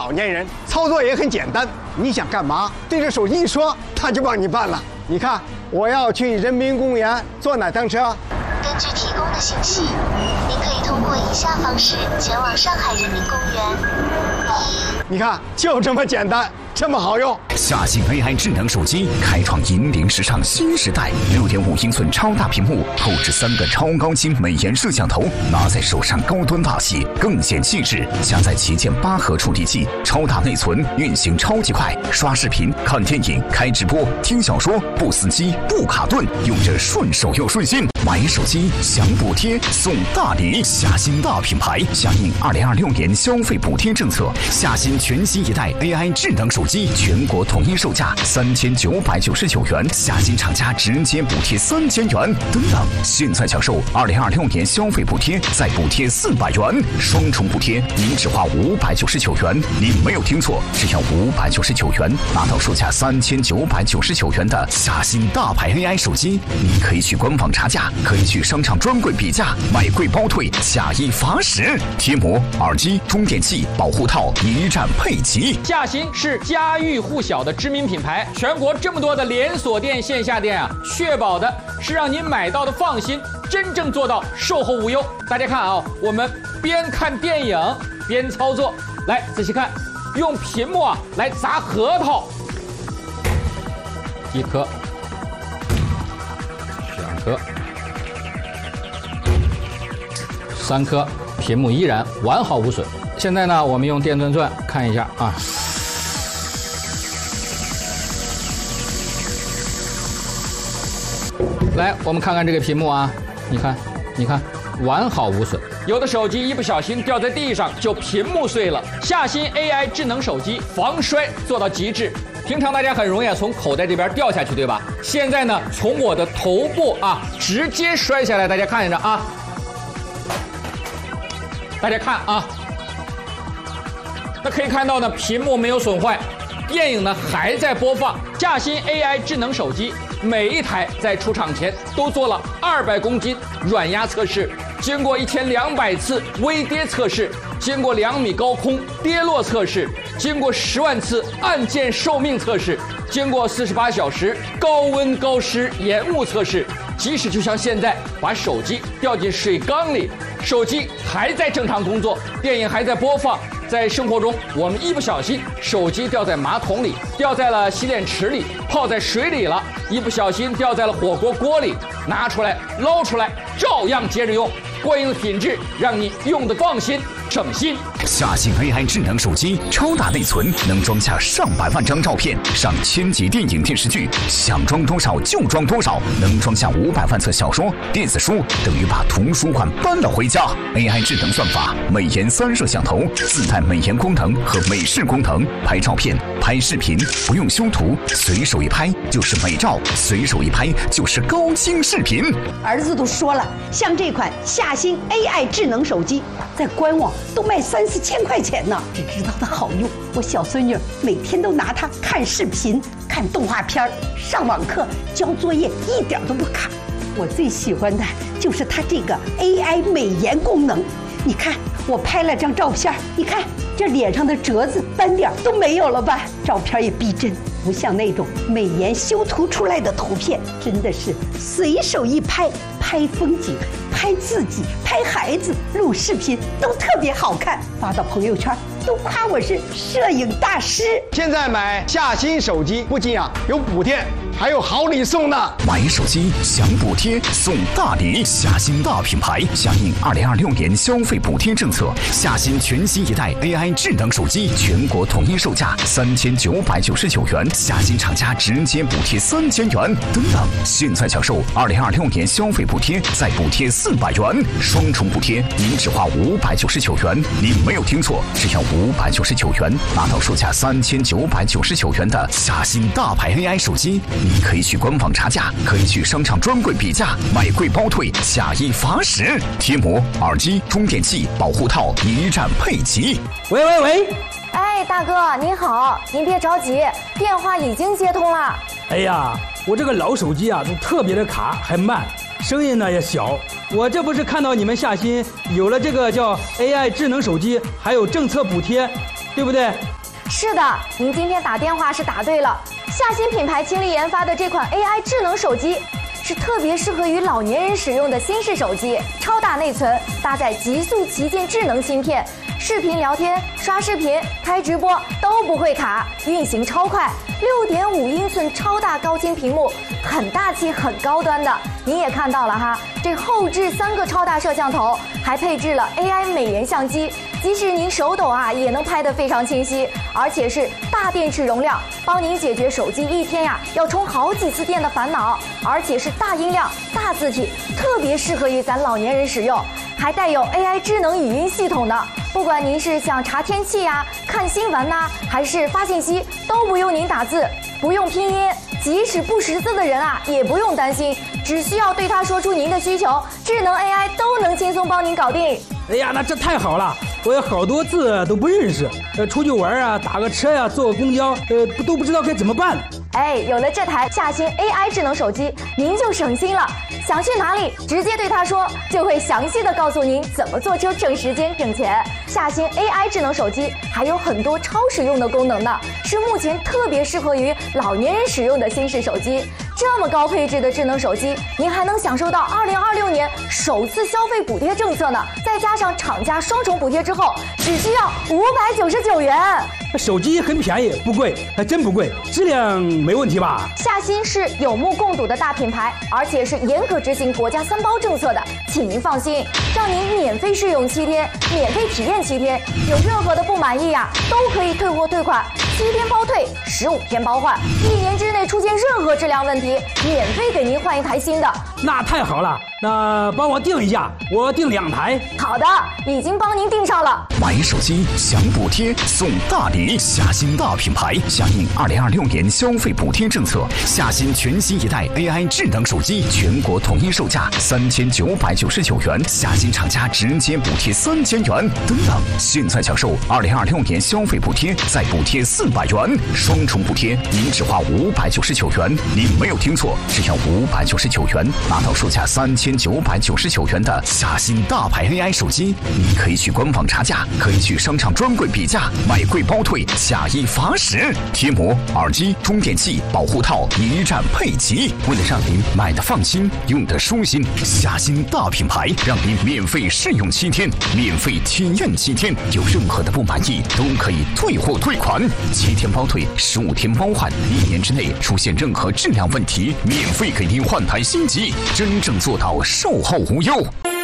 老年人，操作也很简单。你想干嘛，对着手机一说，他就帮你办了。你看，我要去人民公园坐哪趟车？ 根据提供的信息，您可以通过以下方式前往上海人民公园。 你看，就这么简单，这么好用。 夏信 AI 智能手机开创引领时尚新时代，6.5英寸超大屏幕，后置3个超高清美颜摄像头，拿在手上高端大气，更显气质。下载旗舰8核处理器，超大内存，运行超级快，刷视频、看电影、开直播、听小说，不死机、不卡顿，用着顺手又顺心。买手机享补贴送大礼，夏信大品牌响应2026年消费补贴政策，夏信全新一代 AI 智能手机全国统一售价3999元，夏信厂家直接补贴3000元。等等，现在享受2026年消费补贴，再补贴400元，双重补贴，您只花599元。您没有听错，只要599元，拿到售价3999元的夏信大牌 AI 手机。您可以去官网查价，可以去商场专柜比价，买贵包退，下一罚10。贴膜、耳机、充电器、保护套一站配齐。 夏信是家喻户晓的知名品牌，全国这么多的连锁店、线下店啊，确保的是让您买到的放心，真正做到售后无忧。大家看啊，我们边看电影边操作，来仔细看，用屏幕啊来砸核桃，1颗、2颗、3颗，屏幕依然完好无损。现在呢，我们用电钻钻看一下啊。来，我们看看这个屏幕啊，你看，完好无损。有的手机一不小心掉在地上，就屏幕碎了。夏信 AI 智能手机防摔做到极致。平常大家很容易从口袋这边掉下去，对吧？现在呢，从我的头部啊直接摔下来，大家看着啊，大家看啊，那可以看到呢，屏幕没有损坏，电影呢还在播放。夏信 AI 智能手机每一台在出厂前都做了200公斤软压测试，经过1200次微跌测试，经过2米高空跌落测试，经过10万次按键寿命测试，经过48小时高温高湿延误测试。即使就像现在把手机掉进水缸里，手机还在正常工作，电影还在播放。在生活中，我们一不小心手机掉在马桶里，掉在了洗脸池里，泡在水里了，一不小心掉在了火锅锅里，拿出来捞出来照样接着用，过硬的品质让你用得放心省心。 夏信 AI 智能手机超大内存，能装下上百万张照片，上1000集电影电视剧，想装多少就装多少，能装下500万册小说电子书，等于把图书馆搬了回家。 AI 智能算法，美颜3摄像头，自带美颜功能和美视功能，拍照片拍视频不用修图，随手一拍就是美照，随手一拍就是高清视频。 儿子都说了，像这款夏信 AI 智能手机，在官网都卖3、4千块钱呢。只知道它好用，我小孙女每天都拿它看视频、看动画片、上网课、交作业，一点都不卡。我最喜欢的就是它这个 AI 美颜功能。你看，我拍了张照片，你看这脸上的褶子、斑点都没有了吧？照片也逼真，不像那种美颜修图出来的图片，真的是随手一拍，拍风景、拍自己、拍孩子、录视频都特别好看，发到朋友圈都夸我是摄影大师。 现在买夏信手机不仅有补贴，还有好礼送呢。 买手机享补贴送大礼，夏信大品牌响应2026年消费补贴政策，夏信全新一代 AI 智能手机全国统一售价3999元，夏信厂家直接补贴3000元。等等，现在享受2026年消费补贴，再补贴400元，双重补贴，您只花599元。您没有听错，只要599元，拿到售价3999元的夏信大牌 AI 手机。你可以去官网查价，可以去商场专柜比价，买贵包退，下一罚10。贴膜、耳机、充电器、保护套一站配齐。 喂， 哎，大哥您好，您别着急，电话已经接通了。 哎呀，我这个老手机啊，都特别的卡，还慢，声音呢也小。我这不是看到你们夏信有了这个叫 AI 智能手机，还有政策补贴，对不对？ 是的，您今天打电话是打对了。夏新品牌倾力研发的这款 AI 智能手机，是特别适合于老年人使用的新式手机，超大内存，搭载极速旗舰智能芯片，视频聊天、刷视频、开直播都不会卡，运行超快。6.5英寸超大高清屏幕，很大气、很高端的。您也看到了哈，这后置3个超大摄像头，还配置了 AI 美颜相机，即使您手抖也能拍得非常清晰，而且是大电池容量，帮您解决手机一天要充好几次电的烦恼，而且是大音量、大字体，特别适合于咱老年人使用，还带有 AI 智能语音系统的。不管您是想查天气看新闻还是发信息，都不用您打字，不用拼音，即使不识字的人也不用担心，只需要对他说出您的需求，智能 AI 都能轻松帮您搞定。 哎呀，那这太好了！我有好多字都不认识，出去玩打个车坐个公交，都不知道该怎么办。 有了这台夏新 AI 智能手机，您就省心了。想去哪里，直接对他说，就会详细的告诉您怎么坐车省时间省钱。夏新 AI 智能手机还有很多超实用的功能呢，是目前特别适合于老年人使用的新式手机。这么高配置的智能手机，您还能享受到2026年首次消费补贴政策呢，再加上厂家双重补贴之后，只需要599元。 手机很便宜，不贵，还真不贵，质量没问题吧？ 夏新是有目共睹的大品牌，而且是严格执行国家3包政策的，请您放心，让您免费试用7天，免费体验7天，有任何的不满意都可以退货退款，7天包退，15天包换，1年之内出现任何质量问题，免费给您换一台新的。 那太好了，那帮我订一下，我订2台。 好的，已经帮您订上了。 买手机享补贴送大礼，夏新大品牌响应2026年消费补贴政策，夏新全新一代 AI 智能手机全国统一售价3999元，夏新厂家直接补贴3000元等等。现在享受2026年消费补贴，再补贴400元，双重补贴，您只花599元。您没有听错，只要599元，拿到售价3999元的夏新大牌 AI 手机。你可以去官网查价，可以去商场专柜比价，买贵包退，下一罚10。贴膜、耳机、充电器、保护套一站配齐，为了让您买的放心，用的舒心，夏新大品牌让您免费试用7天，免费体验7天，有任何的不满意都可以退货退款，7天包退，15天包换，1年之内出现任何质量问题，免费给您换台新机，真正做到售后无忧。